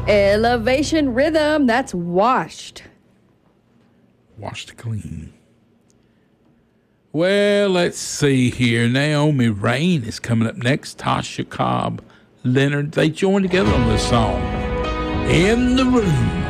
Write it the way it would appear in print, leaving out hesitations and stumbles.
Elevation Rhythm, that's Washed. Washed clean. Well, let's see here. Naomi Rain is coming up next. Tasha Cobb, Leonard, they joined together on this song. In the Room.